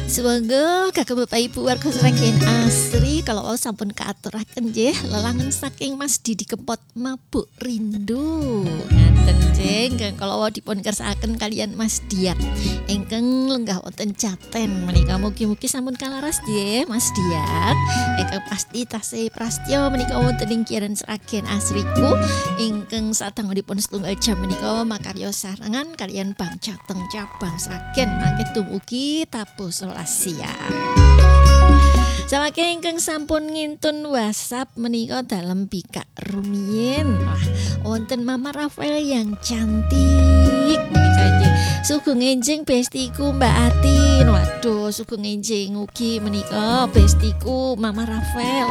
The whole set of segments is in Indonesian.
Semoga kakak bapak ibu warga Sragen asri kalau sampun kaaturaken nggih lelangan saking Mas Didi Kempot mabuk rindu. Ngaten nggih kalau dipun kersakaken kalian Mas Diat ingkang lenggah wonten Jaten menika mugi-mugi sampun kalaras nggih Mas Diat. Ingkang pasti tasih prastya menika wonten ing Kiaren Sragen asriku ingkang sadangunipun setunggal jam menika makarya sarangan kalian Bang Jateng cabang Sragen mangke dumugi tabuh siang. Samangke ingkang sampun ngintun WhatsApp menika dalem bikak rumiyin. Wah, wonten Mama Rafael yang cantik menika nggih. Sugeng enjing bestiku Mbak Atin. Waduh, sugeng enjing ugi menika bestiku Mama Rafael.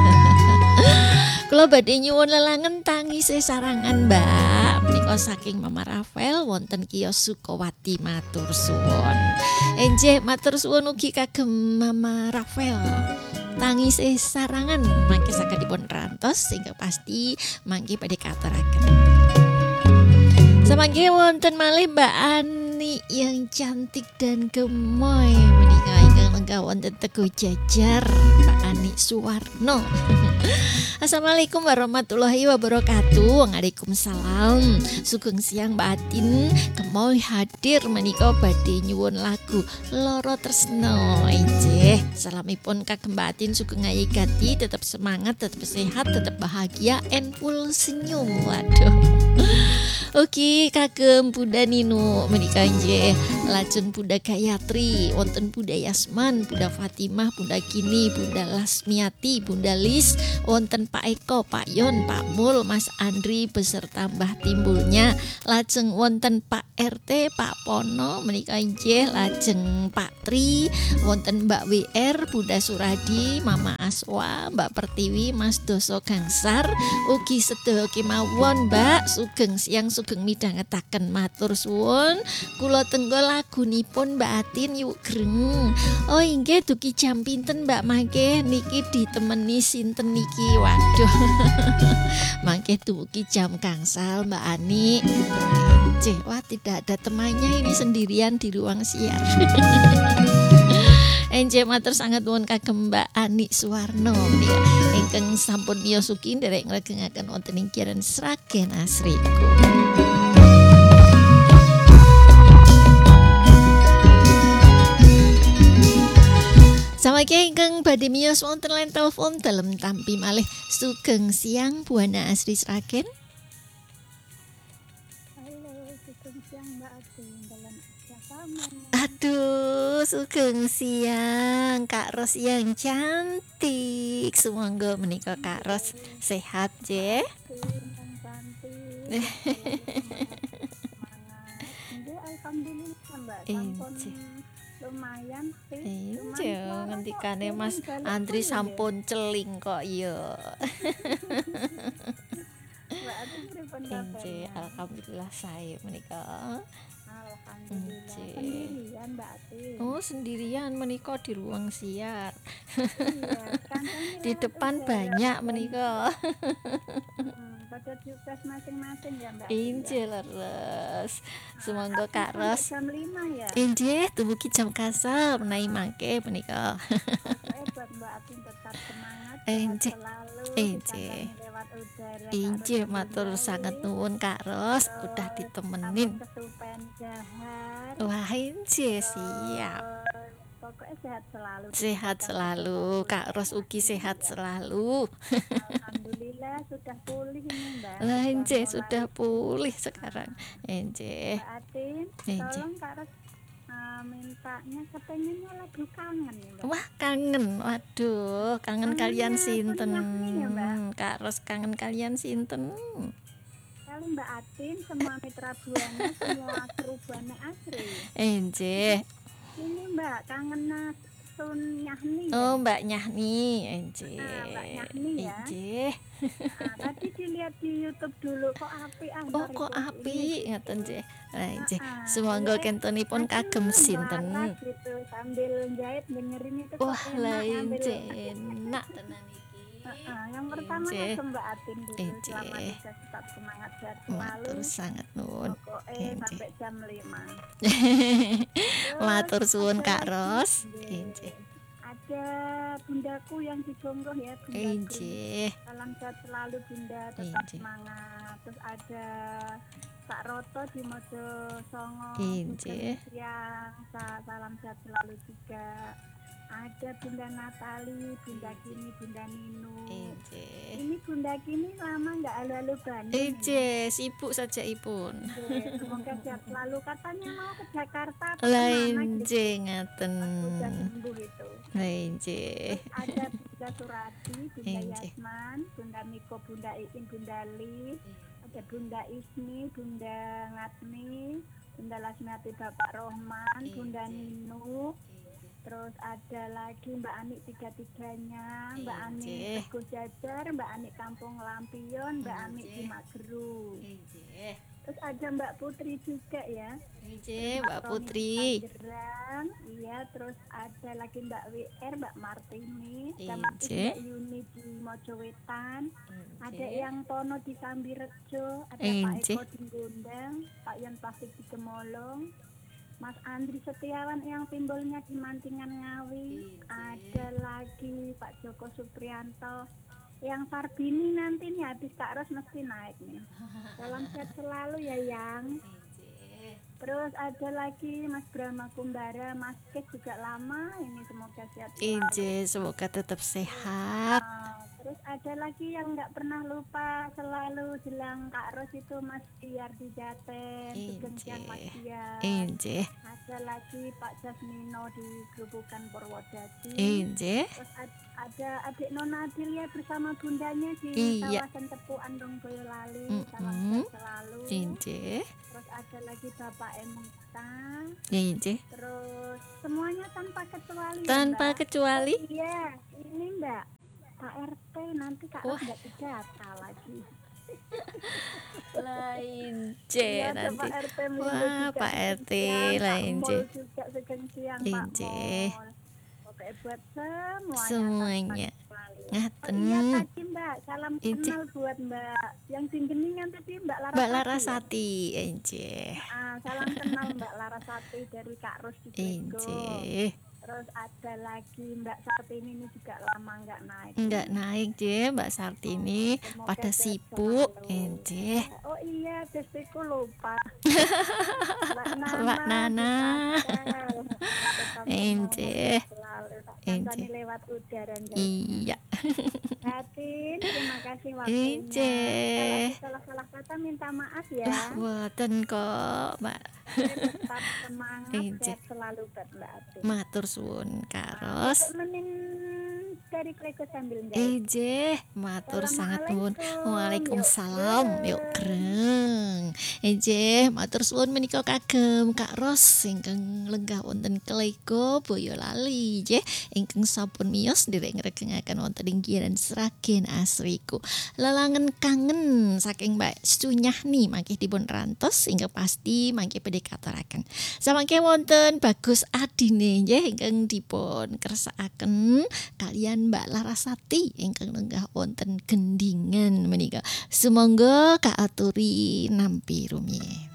Kula badhe nyuwun lelangen tangise sarangan Mbak menika saking Mama Rafael wonten kios Sukawati matur suwun. Enjih matur suwun ugi kagem Mama Rafael. Tangise sarangan mangke saged dipun rantos sehingga pasti mangke badhe katuraken. Samangke wonten malih Mbak Ani yang cantik dan gemoy menika ingkang lenggah wonten Teguh Jajar Mbak Ani Suwarno. Assalamualaikum warahmatullahi wabarakatuh. Waalaikumsalam. Sugeng siang Mbak Atin. Gemoy hadir menika badhe nyuwun lagu Loro Tresno. Injih, salamipun kagem Mbak Atin sugeng ngayigati tetap semangat, tetap sehat, tetap bahagia and full senyum. Waduh. Oke, kagem Bunda Nino menika nggih. Lajeng Bunda Gayatri, wonten Bunda Yasman, Bunda Fatimah, Bunda Kini, Bunda Lasmiati, Bunda Lis, wonten Pak Eko, Pak Yon, Pak Mul, Mas Andri beserta Mbah Timbulnya. Lajeng wonten Pak RT, Pak Pono menika nggih. Lajeng Pak Tri, wonten Mbak WR, Bunda Suradi, Mama Aswa, Mbak Pertiwi, Mas Doso Gangsar, ugi sedaya kemawon Mbak. Sugeng siang sugeng midhangetaken matur suwun. Kula tenggo lagunipun Mbak Atin yuk greng. Oh inggih dugi jam pinten Mbak mangke niki ditemeni sinten niki. Waduh. Mangke dugi jam gangsal Mbak Ani. Wah tidak ada temannya ini sendirian di ruang siar. Enjih matur sangat nuwun kagem Mbak Ani Suwarno menika ingkang sampun miyos ugi nderek ngregengaken wonten ing Kiaren Sragen asriku. Samangke ingkang badhe miyos wonten line telepon dalem tampi malih sugeng siang Buana Asri Sragen. Halo, sugeng siang Mbak Atin dalam sama. Aduh, sugeng siang Kak Ros yang cantik. Sumangga menika Kak Ros sehat nggih. Yang cantik. Semangat. Nggih, alhamdulillah Mbak. Sampun lumayan sih. Iya, ngendikane Mas Andri sampun celing kok ya. Mbak Atin pripun Injih, kabarnya? alhamdulillah saya menika. Alhamdulillah. Injih. Sendirian Mbak Atin. Oh, sendirian menika di ruang siar. Iya, kancane Di lewat depan udara. banyak menika. Pada tugas masing-masing ya Mbak. Injih leres. Semoga Kak Ros. Jam 5 ya. Injih, dumugi jam kasar menawi mangke menika. Buat Mbak Atin tetap semangat. Injih. Selalu. Injih. Lewat udara. Injih matur sangat nuwun Kak Ros udah ditemenin. Kesupen jahat. Wah, injih siap. Pokoknya sehat selalu. Sehat selalu, Kak Ros ugi sehat selalu. Alhamdulillah sudah pulih ini Mbak. Lah injih sudah pulih sekarang. Injih. Mbak Atin, Injih. tolong Kak Ros mintanya kepengennya lagu kangen nih Mbak. Wah, kangen. Waduh, kangen kalian sinten? penyanyi ya, Mbak? Kak Ros kangen kalian sinten? Kalau Mbak Atin, semua mitra Buana, semua kru Buana Asri. Injih. Ini Mbak, kangen Sun Nyahni. Oh, Mbak Nyahni, injih. Mbak Nyahni ya. Injih. Tadi dilihat di YouTube dulu kok api Oh, kok api ngaten nggih. Lah injih. Semoga kentonipun kagem sinten. Gitu sambil jahit dengerin itu. Wah, lah injih enak tenan iki. Yang pertama Injih. ke Mbak Atin dulu. Selamat Injih. juga tetap semangat sehat Matur selalu. sangat nuwun. Pokoknya Injih. sampai jam 5. Terus Matur suwun ada Kak lagi, Ros. nggih, Injih. ada bundaku yang di Jonggoh ya, bundaku. Injih. Salam sehat selalu Bunda, tetap Injih. semangat. Terus ada Kak Roto di Mojo Songo, Injih. siang, salam sehat selalu juga. Ada Bunda Natali, Bunda Kini, Bunda Ninu. Injih. Ini Bunda Kini lama nggak halo-halo Bandung. Injih, sibuk saja ipun. Oke, semoga sehat selalu. Katanya mau ke Jakarta atau Lah kemana gitu. injih ngaten. Udah sembuh itu. Lah injih. Terus ada Bunda Surati, Bunda Injih. Yasman, Bunda Miko, Bunda Iin, Bunda Lis, ada Bunda Ismi, Bunda Ngatmi, Bunda Lasmiati, Bapak Rohman, Bunda Ninu. Terus ada lagi Mbak Ani tiga-tiganya, Mbak Ani Injih. Teguh Jajar, Mbak Ani Kampung Lampion, Mbak Ani di Mageru. Injih. Terus ada Mbak Putri juga ya. Injih, Mbak Roni Putri. Tangerang, iya. Terus ada lagi Mbak WR, Mbak Martini, sama Injih. Mbak Yuni di Mojowetan. Ada Injih. yang Tono di Sambirejo, ada Pak Injih. Eko di Gondang, Pak Yan Plastik di Gemolong, Mas Andri Setiawan yang timbulnya di Mantingan Ngawi. Ada lagi Pak Joko Suprianto. Yang Sarbini nanti nih habis Kak Ros mesti naik nih. Salam sehat selalu ya Yang. Terus ada lagi Mas Brahma Kumbara, Mas Kek juga lama ini, semoga sehat selalu. Injih, semoga tetap sehat. Terus ada lagi yang nggak pernah lupa selalu jelang Kak Ros itu Mas Biar di Jaten, Sugeng Siang Mas Biar. Injih. Ada lagi Pak Jasmino di Gerobokan Purwodadi. Injih. Terus ada adik Nona Adilia bersama bundanya di Iya. kawasan Tepu Andong Boyolali. Salam Mm-mm. sehat selalu. Injih. Terus ada lagi Bapak Emita. Injih. Terus semuanya tanpa kecuali. Tanpa Mbak. kecuali. Iya, ini Mbak. Pak RT nanti Kak Ros nggak didata lagi. Lain Iya, ada nanti. Pak RT Minggu Wah, juga Pak Sugeng RT Siang, Pak lain Mol je. juga Sugeng Siang, Pak Injih. Mol. Pokoknya buat semuanya. Semuanya. tanpa kecuali. Ngaten. Oh iya tadi Mbak, salam Injih. kenal buat Mbak yang Jenggeningan tadi Mbak Larasati. Mbak Larasati. Injih. Salam kenal Mbak Larasati dari Kak Ros di Grego. Injih. Terus ada lagi Mbak Sartini ini juga lama nggak naik. Enggak naik je Mbak Sartini. Semoga Pada sehat sibuk. selalu. Injih. Oh iya, bestiku lupa. Mbak Nana. Injih. Injih. Injih. Lewat udara. Iya. Hatin, terima kasih waktunya. Injih. Kalau salah kata minta maaf ya. Boten kok, Mbak. Tetap semangat, Injih. sehat selalu buat Mbak Atin. Matur suwun Karos. Menin dari Kleko sambil jahit. Injih, matur sangat nuwun. Assalamualaikum. Waalaikumsalam. Yuk greng. Injih, matur suwun menika kagem Kak Ros ingkang lenggah wonten Kleko Boyolali nggih. Ingkang sampun miyos nderek ngregengaken wonten ing Giran Sragen Asriku. Lelangen kangen saking Mbak Sunyahni mangke dipun rantos ingkang pasti mangke badhe katuraken. Samangke wonten Bagus Adine nggih ingkang dipun kersakaken kalian Mbak Larasati ingkang lenggah wonten Gendingan menika. Sumangga kaaturi nampi rumiyin.